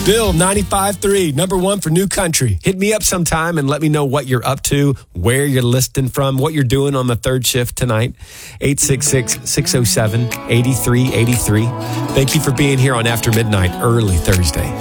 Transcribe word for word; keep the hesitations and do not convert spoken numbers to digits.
Bill, ninety-five three, number one for new country. Hit me up sometime and let me know what you're up to, where you're listening from, what you're doing on the third shift tonight. eight six six, six oh seven, eight three eight three. Thank you for being here on After Midnight, early Thursday.